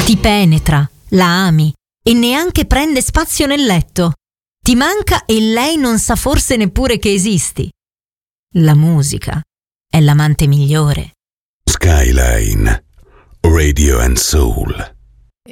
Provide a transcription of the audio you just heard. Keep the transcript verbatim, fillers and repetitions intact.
Ti penetra, la ami e neanche prende spazio nel letto. Ti manca e lei non sa forse neppure che esisti. La musica è l'amante migliore. Skyline Radio and Soul.